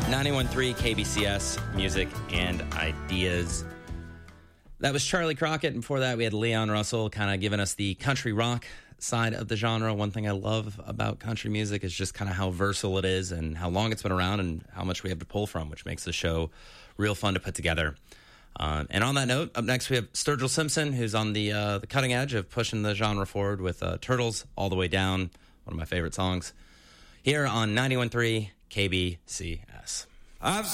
91.3 KBCS, music and ideas. That was Charlie Crockett, and before that we had Leon Russell kind of giving us the country rock side of the genre. One thing I love about country music is just kind of how versatile it is and how long it's been around and how much we have to pull from, which makes the show real fun to put together. And on that note, up next we have Sturgill Simpson, who's on the cutting edge of pushing the genre forward with Turtles All the Way Down, one of my favorite songs, here on 91.3 KBCS. I've